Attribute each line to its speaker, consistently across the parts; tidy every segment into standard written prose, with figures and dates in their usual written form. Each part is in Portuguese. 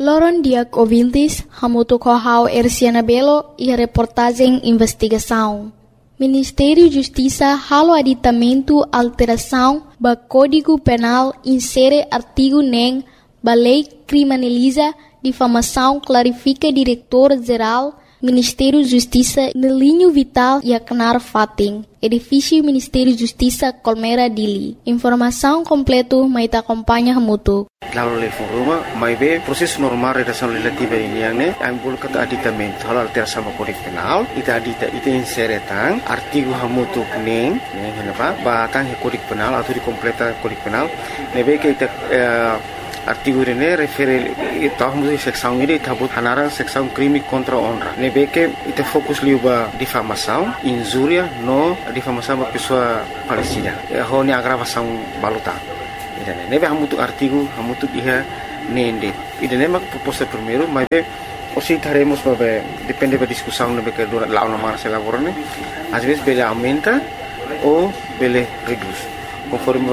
Speaker 1: Loron Diak Ouvintes, Hamuto Kohau Erciana Belo e a reportagem Investigação. Ministério da Justiça halo aditamento alteração do Código Penal insere artigo NEM, a lei criminaliza difamação, clarifica diretor-geral Ministério da Justiça no linho vital e Aknar Fating, edifício Ministério da Justiça Colmeira Dili. Informação completa, mas acompanha Hamuto.
Speaker 2: Lalu reforma, mas bem processo normal redação legislativa ini yang ne, ambul kata aditamento, hal alteração do Código Penal, ita insere tang artigo Hamutu neng, kenapa? Batang Código Penal atau dikompleta Código Penal, nebe que ita artigo ini refere tahun seksão ini tabut hanaran seksão crime contra honra. Nebe que ita fokus liuba difamação, injúria, no difamação da pessoa falecida. Honi agravação baluta. Nebe hamutu artigo, hamutu iha nende. Ida nema proposta primeiro, mas aussi estaremos para depende da discussão nebe que dura lá na marcha laborane. Às vezes bele aumenta ou bele reduz, conforme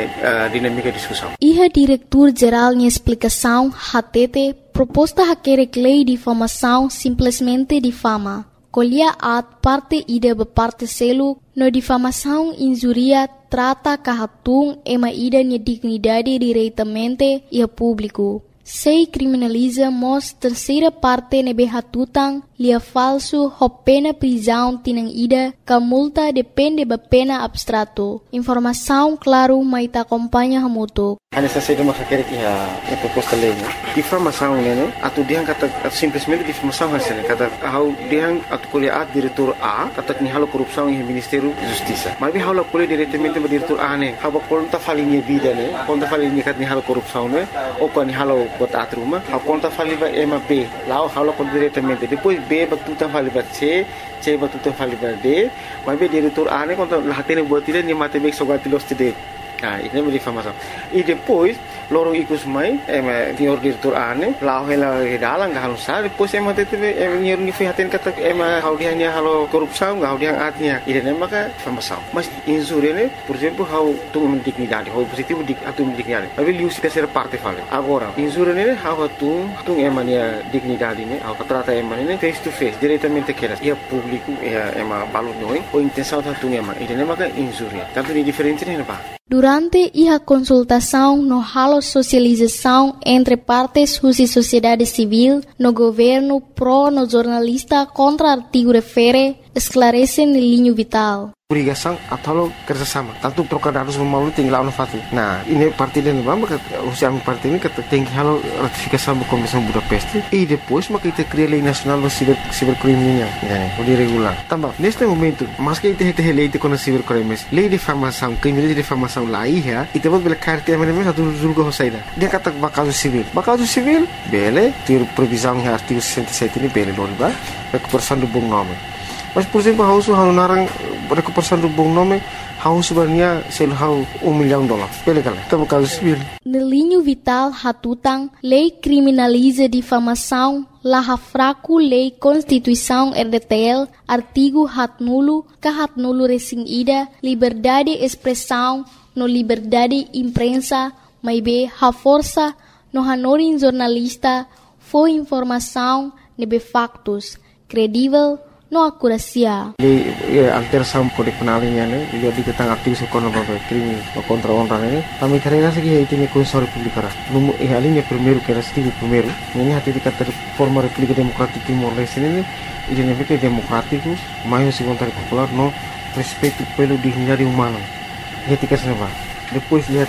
Speaker 2: a dinâmica da discussão.
Speaker 1: Iha diretor-geral em explicação, HTT, proposta haquere lei de difamação simplesmente difama. Colhia at parte ida parte selo no difamação injuria trata kahatung ema ida ni dignidade diretamente e a público. Sei criminaliza mos terceira parte nebe hatutang lia falso ho pena prisão tinang ida ka multa depende ba pena abstrato. Informação claro mas ta acompanha hamuto.
Speaker 2: Hanya saja masa kira a proposta lei, difamação né, atau dia kata simplesmente difamação hasilnya kata how dia atau kuliah diretor A kata ni halo korupsi em Ministério da Justiça. Mas halo kuliah diretamente ba diretor A né, haba konta falinha vida né, konta falinha kata ni halo korupsi né, ou kan ni halo bota atruma, haba konta faliba B, lá halo kon diretamente, depois B ba tutan faliba C ba tutan faliba D, mas be diretor A né konta lahatene buat dia ni mate bek sogati los tide. Ini menjadi difamação. E depois, loro ikut semai, dior diretor ane, lau hela dalang gak halus sah. Depois tete, nior ni fihatin kata, hau dia ni halo korupsau, hau dia atnya. Ini nama ka difamação. Mas insure ne, por exemplo, hau tu dignidade, hau positivo atu dignidade. Tapi lius terceira parte fala. Agora, insure ne, hau tu emania dignidade ne, hau trata emania face to face, diretamente queras. Ia público, ia balut noi, ou intenção tu ema. Ini nama ka insure. Tanto ni diferente ne apa?
Speaker 1: Durante a consultação no halo socialização entre partes e sociedade civil, no governo pro no jornalista contra artigo refere, esclarece no linho vital.
Speaker 2: Obrigação atau kerjasama, tanto trocar dados memalu tinggal fati. Nah, ini parti dan maka usia parti ini kata tinggi halo ratifikasi do Convenção Budapeste e depois maka kita cria lei nacional do cibercriminal, o regular. Também neste momento, mas que kita lei de contra cibercrimes, lei de difamação, crime de difamação lá ia, e temos bela carta a mesma do julgo hosaida. Dia kata bakal civil, bele, ter previsão em artigo 67 ini bele loriba, recuperação do bom nome. Mas por exemplo, hau narang recuperação do bom nome, hau sebenarnya hau $1 milhão. Bele kala, tamo caso civil.
Speaker 1: No linho vital hatutang, lei criminaliza difamação, laha fraco lei Constituição RDTL, artigo hatnulo, kahatnulo resing ida, liberdade expressão, no liberdade imprensa, maibe ha força, no hanorin jornalista, foi informação, nebe factos, credível, no akurasia.
Speaker 2: Alteração Código Penal ini, jadi tentang artigo sekolah crime contra honra ini. Kami karena segi itu ni Constituição Republicana. Hal ini primeiro que era artigo primeiro. Ini hati dikata forma República Democrática Timor-Leste ini, identifica democrático, mais vontade popular, no respeito pelo dignidade humana. Etika senapa. Depois lihat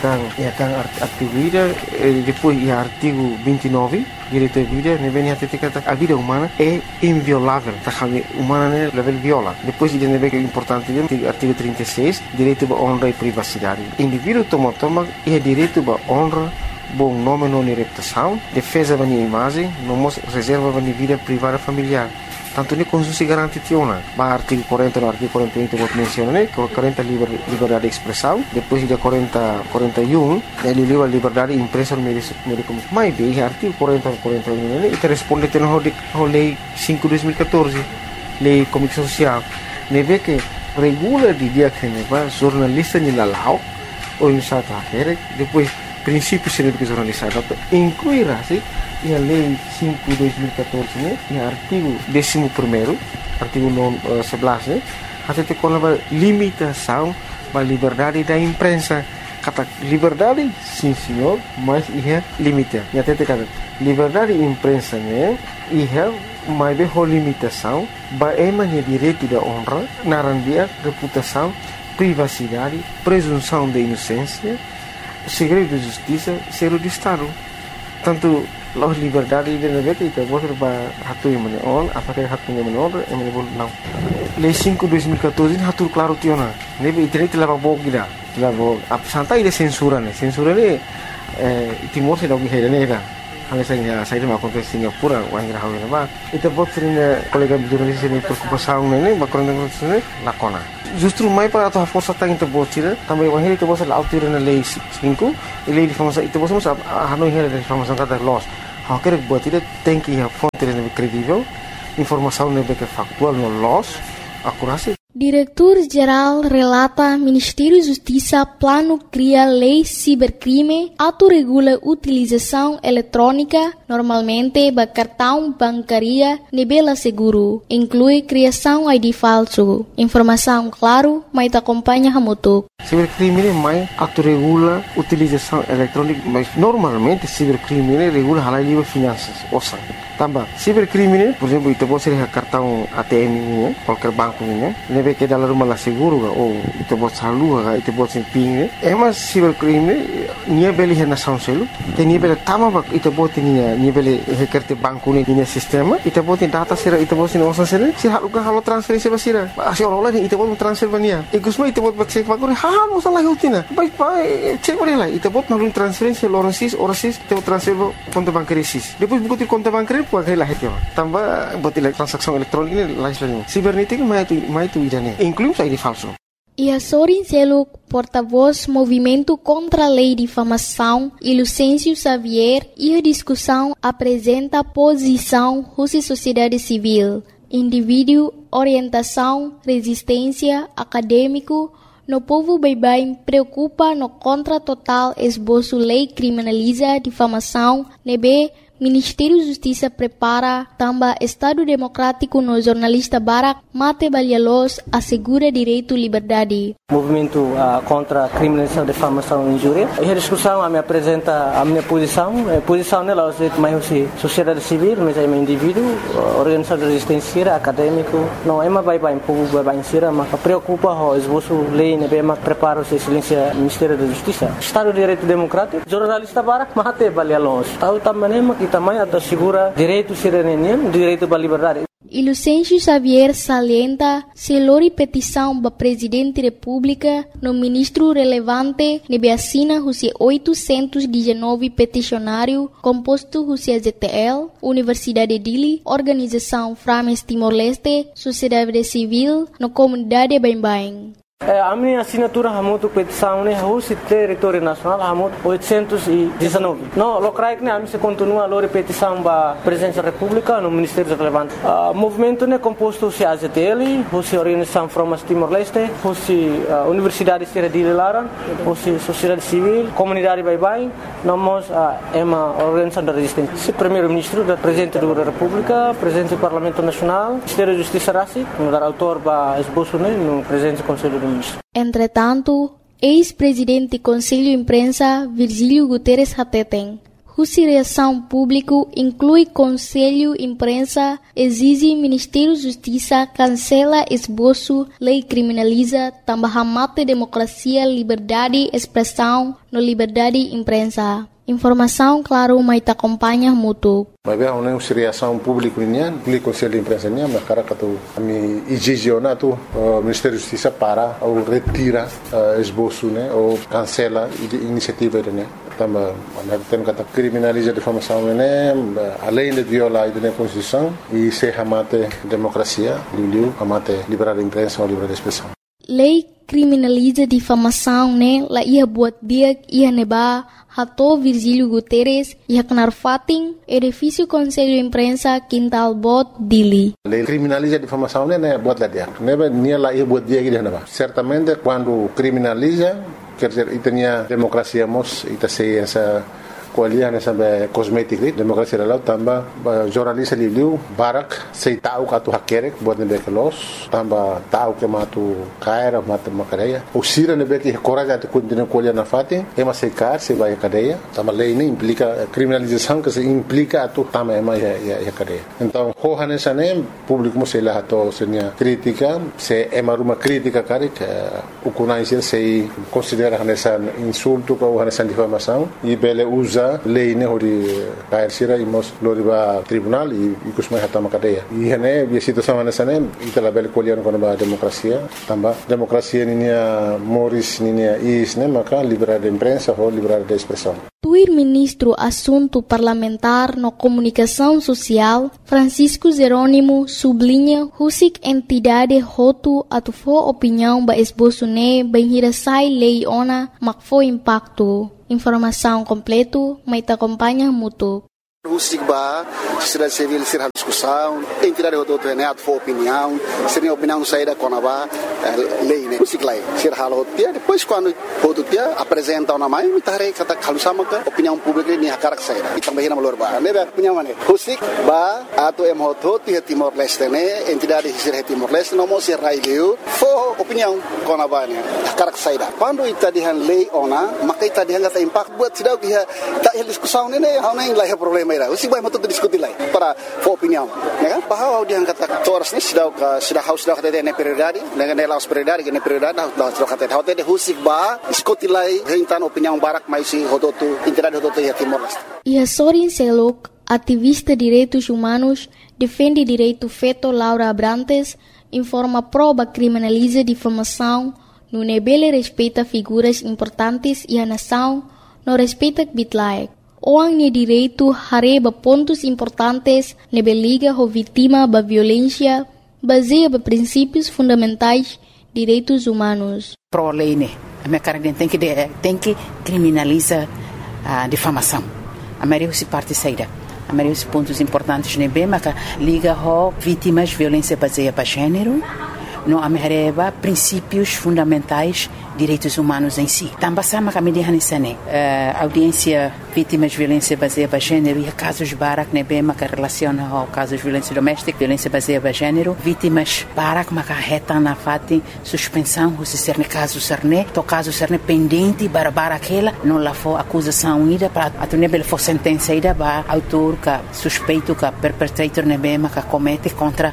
Speaker 2: artigo vida, depois artigo 29 direito à vida, nem kata a vida humana é inviolável, tá humana né level viola. Depois ele nem que é importante artigo 36 direito à honra e privacidade. Indivíduo toma é direito à honra, bom nome, não reputação, defesa da imagem, não reserva da vida privada familiar. Tanto ni Constituição garante tiona. Ba artigo 40 no artigo 41 que vou mencionar, né? 40 liberdade de expressão, depois de 41 ele livre liberdade de imprensa no meio de comunicação. Mas bem, artigo 40 e 41 né? E responde a lei 5/2014, lei de comunicação social. Neve que regula de dia que neva jornalista ni lalau ou em sata depois princípios científicos jornalizados incluirá-se a Lei 5/2014, né, e artigo 11º, artigo 11, né, até com a limitação da liberdade da imprensa. Kata liberdade, sim senhor, mas é limite. E até kata liberdade da imprensa, né, mas é limitação, é manhã direito da honra, narandia, reputação, privacidade, presunção de inocência, segredo de justiça, segredo de Estado. Tanto a liberdade de negócio itu boleh hatu yang mana on, apakah hatunya mana on, yang mana boleh não. Lei 5/2014 hatu claro tiona. Nebe internet telah bawa kita, telah bawa. Santai dia censura ni Timor se dah berhenti ni kan. Hanya saya dah makan ke Singapura, orang kira hawi nama. Itu buat sering kolega jurnalis ini preocupação ni, background ni lakona. Justru mai para atau força tang itu buat sih, tambah orang itu buat selalu tiru na lei 5, lei difamasi itu buat semua hanoi hera difamasi kata loss. Hak kerja buat itu tem que a fonte lebih kredibel, informação lebih factual no loss, akurasi.
Speaker 1: Diretor-Geral relata Ministério da Justiça plano cria lei cibercrime, autorregula utilização eletrônica, normalmente da cartão bancária nebela seguro, inclui criação ID falso. Informação claro, mas acompanha hamutuk.
Speaker 2: Cibercrime mais autorregula utilização eletrônica, mas normalmente cibercrime regula halal livre finanças, osan. Tambah, cibercrime, por exemplo, itu pode ser cartão ATM ini, qualquer banco ini, nebe que dalam rumah lah seguro ga, ou itu pode salur ga, itu pode ping ni. Emas cibercrime, nia beli nação selu, nia beli tama bak, itu pode nia beli hekerte banco ni nia sistema, itu pode data sira, itu pode osan sira, si halukan halu transferensi basira, asyik orang lain itu pode transfer bania. Ikusma itu pode cek banco ni, hal masalah hutina, baik cek boleh lah, itu pode nalun transferensi orang sis, itu pode transfer konto bankari sis. Depois buku tu konto bankari pakai lah itu. Tambah buat transaksi elektronik ini lain. Cibernética mais tu idane. Inclui ID falso.
Speaker 1: E a Sorin Seluk, porta-voz Movimento contra a Lei de Difamação, e Lucêncio Xavier, e a discussão apresenta posição Rússia Sociedade Civil, indivíduo, orientação, resistência, acadêmico, no povo bem preocupa no contra total esboço lei criminaliza difamação, nebe Ministério da Justiça prepara também Estado Democrático no jornalista Barak Mate Balialos assegura direito e liberdade.
Speaker 3: Movimento contra a criminalização, difamação e injúria. E a discussão me apresenta a minha posição. A posição nela é mais sociedade civil, mas é um indivíduo, organização de resistência, acadêmico. Não é mais bem povo bem sira, mas preocupa o esboço lei, né? Mas prepara o silêncio Ministério da Justiça. Estado de Direito Democrático, jornalista Barak Mate Balialos. Tahu também também assegura direito cidadania, direito à liberdade.
Speaker 1: E Lucêncio Xavier salienta se lori petição da Presidente da República no ministro relevante nebe assina os 819 peticionário composto os ZTL, Universidade Dili, Organização Frames Timor-Leste, Sociedade Civil, no comunidade Bem-Bem.
Speaker 3: A minha assinatura hamutu petição ne hoje território nacional hamutu 819. No, locais ne a se continua a lori petição ba presença da República no Ministério relevante. Movimento ne composto se AZTL, hoje Organização Frames Timor-Leste, hoje Universidade Sierra de Laran, hoje Sociedade Civil, Comunidade Bye-Bye, nós é uma organização da resistência. Se primeiro-ministro da Presidente da República, Presidente do Parlamento Nacional, Ministério da Justiça Rassi, no dar autor ba esboço ne no Presidente do Conselho do
Speaker 1: Entretanto, ex-presidente do Conselho de Imprensa, Virgílio Guterres Hateten, cuja reação pública inclui Conselho de Imprensa, exige Ministério da Justiça cancela esboço, lei criminaliza, também mata democracia, liberdade, expressão, no liberdade de imprensa. Informação, claro, mas te acompanha mútuo.
Speaker 4: Mas bem, uma reação pública o Conselho de Imprensa mas cara que tu me exigena tu Ministério da Justiça para ou retira esboço, né, ou cancela iniciativa, né. Também tem que criminalizar a difamação, né, além de violar a Constituição e se amate democracia, amate liberdade de imprensa ou liberdade de expressão.
Speaker 1: Lei criminaliza difamação, né, la ia buat dia ia neba Hato Virgílio Guterres e Haknar Fatin, edifício Conselho de Imprensa, Quintal Bot, Dili.
Speaker 4: Lei criminaliza a difamação, né, buat lá dia. Neba nia lá ia buat dia que certamente quando criminaliza quer dizer, itania democracia mos ita sei essa kualiah nessa kosmetik ni demokrasi lalau tambah jornalis liu barak sei tahu katu hakerek buat nebe kelos tambah tahu ke matu kaira matu makadeia usira nebe que coragem de continuar kualiah na fatin ema sei kar sei vai cadeia tambah lei ini implica criminalização que se implica atu tambah ema ya cadeia então hohan essa nem público mo sei lá to senia crítica se ema ruma crítica kari ukunai sei considera essa insulto ou essa difamação e bele usa lei ne hori kair sira imos loriba tribunal e kusmai hatama cadeia e hene a situação nessa nem itala bel kolian kono ba demokrasia tamba demokrasia ninia moris ninia is ne maka liberdade de imprensa ou liberdade de expressão.
Speaker 1: O ministro Assunto Parlamentar no Comunicação Social, Francisco Jerônimo, sublinha husik entidade hotu atufo opinião ba esboço ne banhirasai lei ona makfo impacto. Informação completo, mas te acompanha muito.
Speaker 5: Husik ba, sociedade civil ser a discussão, entidade hotu ne atufo opinião, seria opinião saída com a lei ne husik lai ser halo hotu depois quando hotu dia apresenta uma mãe me tare kata kalusama ka opinião pública ni hakarak saída e também na malor ba ne opinião ne husik ba atu em hotu ti Timor Leste ne entidade ser Timor Leste no mo ser raileu fo opinião com a ba ne hakarak saída quando itadihan lei ona maka itadihan kata impact buat sidau que tak discussão ne hau nem lai problema husik ba moto diskuti lai para fo opinião ne kan bahwa dia kata toras ni sidau ka sida haus dah kata ne prioridade ne laus prioridade ne prioridade dah kata hote de husik ba diskuti lai hentan opinião barak mais si hototu entidade hototu ya Timor Leste.
Speaker 1: E a Sorin Selok, ativista de direitos humanos, defende direito feto Laura Abrantes, informa prova criminaliza difamação, no nebele respeita figuras importantes e a nação não respeita bitlaek. Oang ni direito hareba pontos importantes nebe liga ho vítima ba violência, baseia ba princípios fundamentais direitos humanos.
Speaker 6: Pro lei né, a minha cara tem que criminalizar a difamação. A maioria se parte saída. A maioria dos pontos importantes nebe mas liga ho vítimas violência baseada para gênero. Não amerreba princípios fundamentais direitos humanos em si. Também sama kami dihanisane audiência vítimas de violência baseada em gênero e casos barak nebe maka relaciona ao casos de violência doméstica, violência baseada em gênero, vítimas barak maka reta na fati suspensão se ser caso serne, to caso serne pendente bara aquela não lá for acusação ida para atunebel for sentença ida ba autor ka suspeito ka perpetrator nebe maka comete contra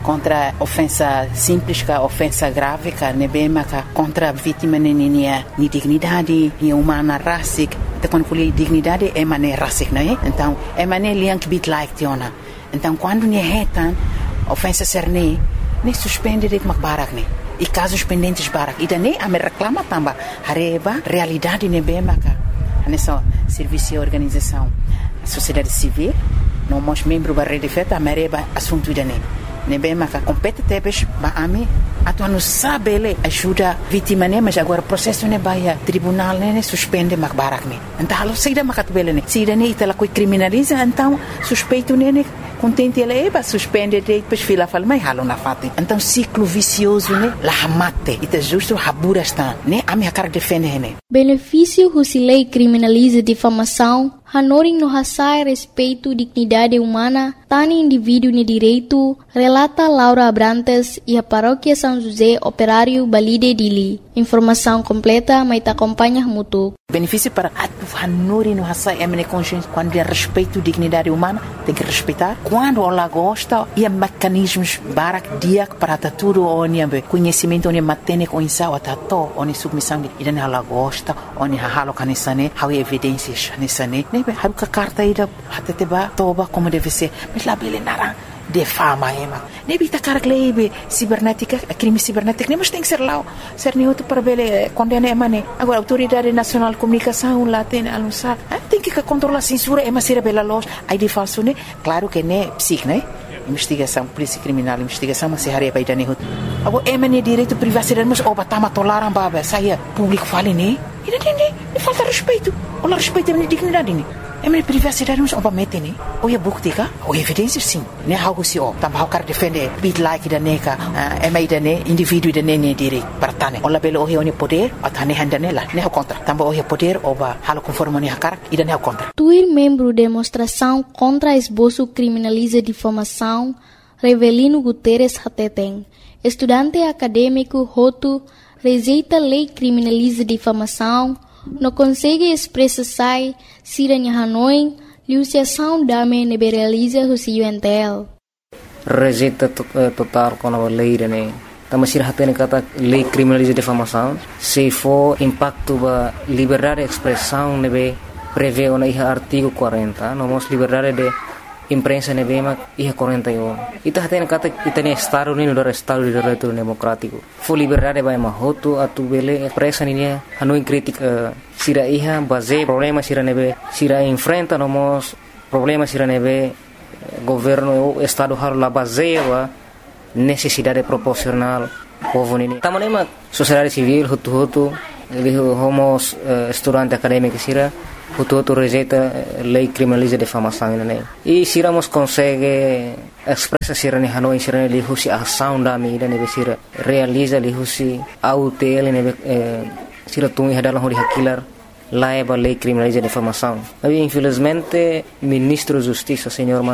Speaker 6: ofensa simples ka ofensa grave ka nebe maka contra vítima ni dignidade, ni humana rasik. Então quando falei dignidade é mané rasik, não é? Então é mané liank bit like tiona. Então quando ni retan ofensa serne, ni suspende de barak ne. E casos pendentes barak. E daí a me reclama tamba hareba realidade ne bemaka. Nessa serviço e organização a sociedade civil, não mos membro da rede feta a mereba assunto dane. Ne bemaka compete tebes ba ami atu não sabe ele ajuda vítima né mas agora processo né vai tribunal né suspende makbarak né então halo saída makatbele né saída né itala coi criminaliza então suspeito né contente ele vai suspende depois fila fala mas halo na fati então ciclo vicioso né la mate ita justo habura está né a minha cara defende né
Speaker 1: benefício husilei criminaliza difamação hanoring no hasai respeito dignidade humana tani indivíduo ne direito relata Laura Abrantes e a paróquia São José Operário Balide Dili. Informação completa, mas te acompanha muito.
Speaker 6: Benefício para a Nori no Hassai é consciência quando é respeito à dignidade humana, tem que respeitar. Quando ela gosta, e há mecanismos para tudo, onde conhecimento, onde matene com insau, atato, onde submissão, e daí ela gosta, onde halo canisane, há evidências canisane, né? Haruka carta ida, até te ba, toba como deve ser, mas lá bele nara. De fama, ema. Nebi tá cara que cibernética, crime cibernético, nem mas tem que ser lá, ser nem outro para ver condena ema né. Agora autoridade nacional de comunicação lá tem anunciar, tem que controlar a censura, ema ser bela loja, aí de falso né. Claro que né, psic né. Investigação, polícia criminal, investigação, mas se haré para ir né. Agora ema né direito privacidade, mas oba tá matolaram baba, saia público fale né. E não falta respeito, olha respeito a minha dignidade né. minha privacidade não obviamente né ou é bukti ka ou evidência sim né algo se ó também quer defender bit like da neca mai da ne indivíduo da ne direito para tane ou labelo o é poder a tane handa nela né contra também o é poder ou ba halo conforme ne hakar e da ne contra
Speaker 1: Tuir membro demonstração contra esboço criminaliza difamação Revelino Guterres Hateten estudante acadêmico Hotu rejeita lei criminaliza difamação não consegue expressar siranya Hanoi liusiação dame neberaliza o UNTL
Speaker 7: rejeita total com a lei né também se hatene kata lei criminaliza difamação se for impacto ba liberdade de expressão nebe prevê o artigo 40 nomos liberdade de imprensa nebe ma 41 ita hatene kata itane estado unido do estado de direito democrático for liberdade ba mahoto atu bele expressa ninia Hanoi crítica sira iha base problema sira nebe sira enfrenta nomos problema sira nebe governo estado haro la base wa necessidade proporcional povo nini tamanema sociedade civil hutu homos estudante acadêmico sira hutu rejeita lei criminaliza difamação né e siramos consegue expressa sira ni Hanoi sira ni husi ação da mi da nebe sira realiza li husi autel nebe sira tungi hadalah hori hakilar lei criminaliza difamação. Infelizmente, ministro da Justiça, senhor